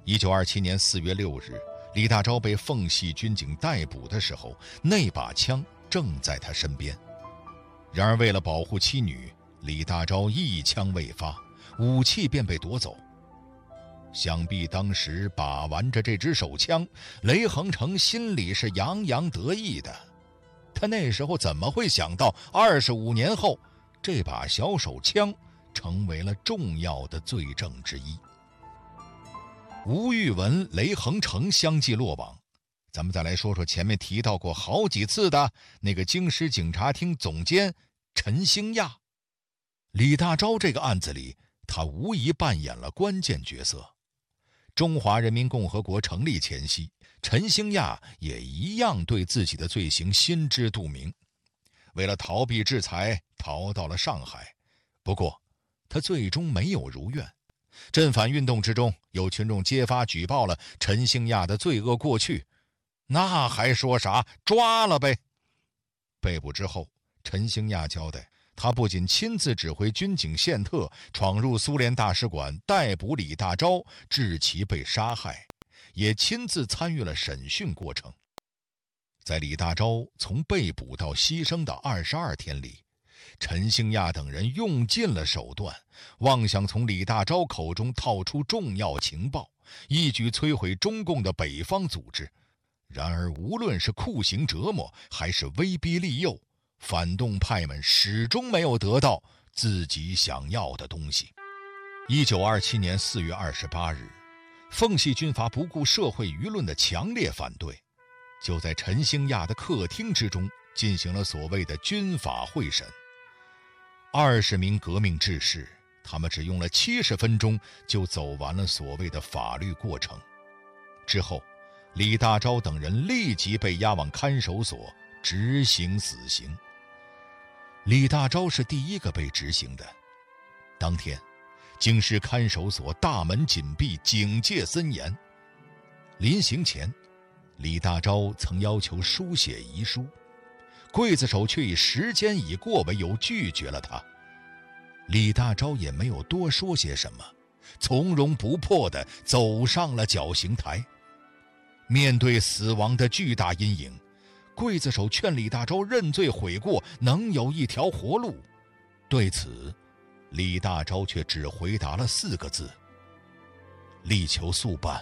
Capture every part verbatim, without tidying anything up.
一九二七年四月六日，李大钊被奉系军警逮捕的时候，那把枪正在他身边。然而为了保护妻女，李大钊一枪未发，武器便被夺走。想必当时把玩着这支手枪，雷恒成心里是洋洋得意的。他那时候怎么会想到二十五年后，这把小手枪成为了重要的罪证之一。吴玉文、雷恒成相继落网。咱们再来说说前面提到过好几次的那个京师警察厅总监陈兴亚。李大钊这个案子里，他无疑扮演了关键角色。中华人民共和国成立前夕，陈兴亚也一样对自己的罪行心知肚明，为了逃避制裁，逃到了上海。不过他最终没有如愿。镇反运动之中，有群众揭发举报了陈兴亚的罪恶过去，那还说啥？抓了呗！被捕之后，陈兴亚交代，他不仅亲自指挥军警宪特闯入苏联大使馆逮捕李大钊，致其被杀害，也亲自参与了审讯过程。在李大钊从被捕到牺牲的二十二天里，陈兴亚等人用尽了手段，妄想从李大钊口中套出重要情报，一举摧毁中共的北方组织。然而无论是酷刑折磨还是威逼利诱，反动派们始终没有得到自己想要的东西。一九二七年四月二十八日，奉系军阀不顾社会舆论的强烈反对，就在陈兴亚的客厅之中进行了所谓的军法会审。二十名革命志士，他们只用了七十分钟就走完了所谓的法律过程。之后，李大钊等人立即被押往看守所执行死刑。李大钊是第一个被执行的。当天，京师看守所大门紧闭，警戒森严。临行前，李大钊曾要求书写遗书，刽子手却以时间已过为由拒绝了他。李大钊也没有多说些什么，从容不迫地走上了绞刑台。面对死亡的巨大阴影，刽子手劝李大钊认罪悔过，能有一条活路。对此，李大钊却只回答了四个字：力求速办。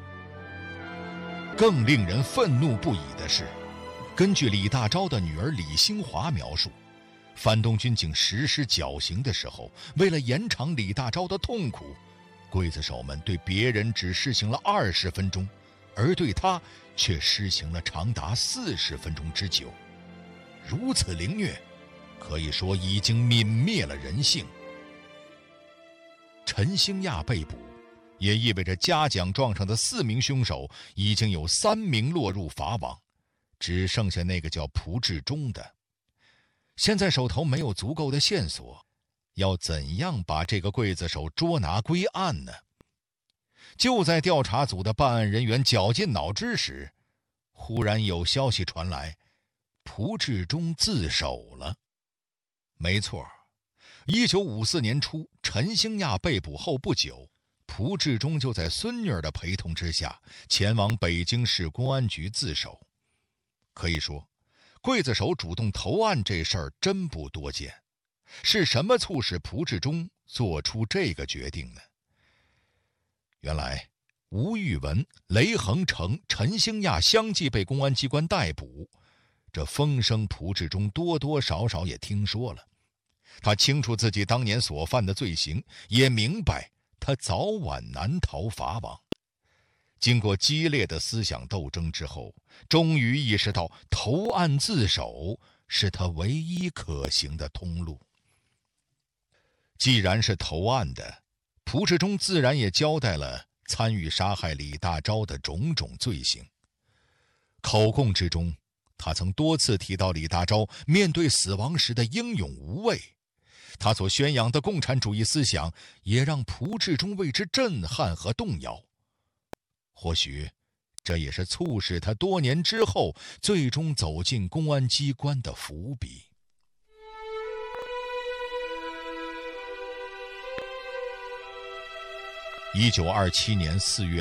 更令人愤怒不已的是，根据李大钊的女儿李兴华描述，反动军警实施绞刑的时候，为了延长李大钊的痛苦，刽子手们对别人只施行了二十分钟，而对他却施行了长达四十分钟之久。如此凌虐，可以说已经泯灭了人性。陈兴亚被捕，也意味着嘉奖状上的四名凶手已经有三名落入法网，只剩下那个叫蒲志忠的。现在手头没有足够的线索，要怎样把这个刽子手捉拿归案呢？就在调查组的办案人员绞尽脑汁时，忽然有消息传来，蒲志忠自首了。没错，一九五四年初，陈兴亚被捕后不久，蒲志忠就在孙女儿的陪同之下前往北京市公安局自首。可以说，刽子手主动投案这事儿真不多见。是什么促使蒲志忠做出这个决定呢？原来吴玉文、雷恒成、陈兴亚相继被公安机关逮捕，这风声蒲志忠多多少少也听说了。他清楚自己当年所犯的罪行，也明白他早晚难逃法网。经过激烈的思想斗争之后，终于意识到投案自首是他唯一可行的通路。既然是投案的，蒲志忠自然也交代了参与杀害李大钊的种种罪行。口供之中，他曾多次提到李大钊面对死亡时的英勇无畏，他所宣扬的共产主义思想也让蒲志忠为之震撼和动摇。或许这也是促使他多年之后最终走进公安机关的伏笔。一九二七年四月